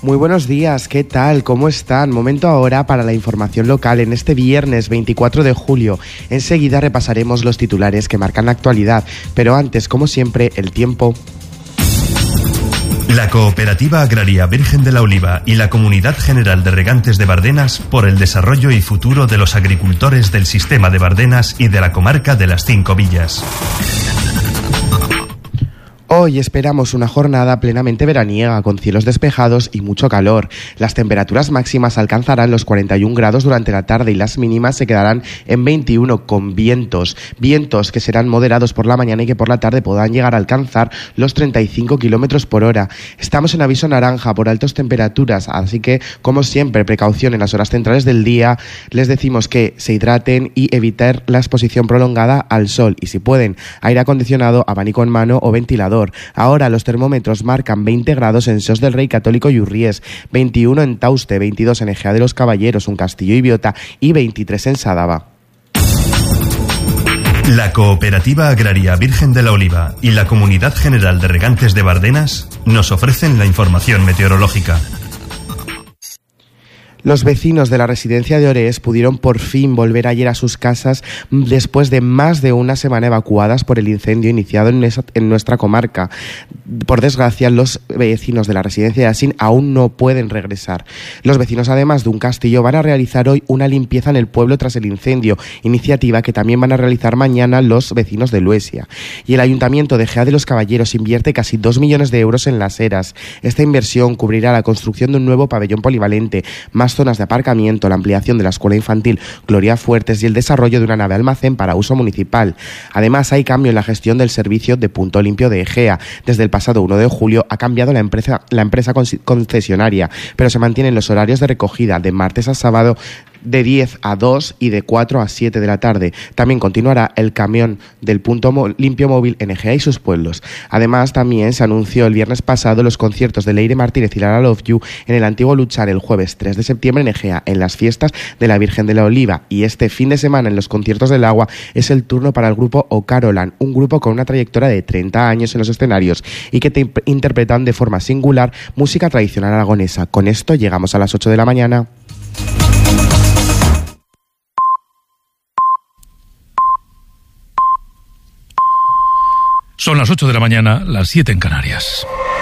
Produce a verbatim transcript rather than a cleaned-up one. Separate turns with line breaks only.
Muy buenos días, ¿qué tal? ¿Cómo están? Momento ahora para la información local en este viernes veinticuatro de julio. Enseguida repasaremos los titulares que marcan la actualidad, pero antes, como siempre, el tiempo.
La Cooperativa Agraria Virgen de la Oliva y la Comunidad General de Regantes de Bardenas por el desarrollo y futuro de los agricultores del sistema de Bardenas y de la comarca de las Cinco Villas.
Hoy esperamos una jornada plenamente veraniega, con cielos despejados y mucho calor. Las temperaturas máximas alcanzarán los cuarenta y un grados durante la tarde y las mínimas se quedarán en veintiuno, con vientos. Vientos que serán moderados por la mañana y que por la tarde podrán llegar a alcanzar los treinta y cinco kilómetros por hora. Estamos en aviso naranja por altas temperaturas, así que, como siempre, precaución en las horas centrales del día. Les decimos que se hidraten y evitar la exposición prolongada al sol. Y si pueden, aire acondicionado, abanico en mano o ventilador. Ahora los termómetros marcan veinte grados en Sos del Rey Católico y Urries, veintiuno en Tauste, veintidós en Ejea de los Caballeros, Un Castillo y Biota y veintitrés en Sadaba.
La Cooperativa Agraria Virgen de la Oliva y la Comunidad General de Regantes de Bardenas nos ofrecen la información meteorológica.
Los vecinos de la residencia de Orés pudieron por fin volver ayer a sus casas después de más de una semana evacuadas por el incendio iniciado en, esa, en nuestra comarca. Por desgracia, los vecinos de la residencia de Asín aún no pueden regresar. Los vecinos, además de Un Castillo, van a realizar hoy una limpieza en el pueblo tras el incendio, iniciativa que también van a realizar mañana los vecinos de Luesia. Y el Ayuntamiento de Ejea de los Caballeros invierte casi dos millones de euros en Las Heras. Esta inversión cubrirá la construcción de un nuevo pabellón polivalente, más zonas de aparcamiento, la ampliación de la escuela infantil Gloria Fuertes y el desarrollo de una nave almacén para uso municipal. Además, hay cambio en la gestión del servicio de punto limpio de Ejea. Desde el pasado uno de julio ha cambiado la empresa, la empresa concesionaria, pero se mantienen los horarios de recogida de martes a sábado de diez a dos y de cuatro a siete de la tarde. También continuará el camión del punto limpio móvil en Ejea y sus pueblos. Además, también se anunció el viernes pasado los conciertos de Leire Martínez y Lara Love You en el antiguo Luchar el jueves tres de septiembre en Ejea, en las fiestas de la Virgen de la Oliva. Y este fin de semana en los conciertos del agua es el turno para el grupo O Carolan, un grupo con una trayectoria de treinta años en los escenarios y que te interpretan de forma singular música tradicional aragonesa. Con esto llegamos a las ocho de la mañana.
Son las ocho de la mañana, las siete en Canarias.